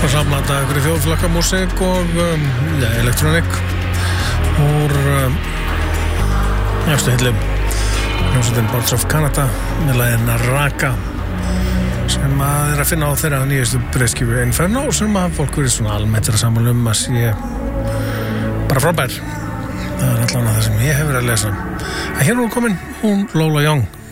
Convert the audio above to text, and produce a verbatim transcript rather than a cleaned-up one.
og samlanda ykkur í þjóðflokkamúsík og um, ja, elektrónik úr um, efstu hillum hljómsveitin Boards of Canada með laginn Raka sem að er að finna á þeirra nýjastu breiðskífu Inferno sem að fólk verið svona almennt er að sammála um að sé bara frábær. Það er allavega það sem ég hefur að lesa. En hér er hún komin, hún Lola Young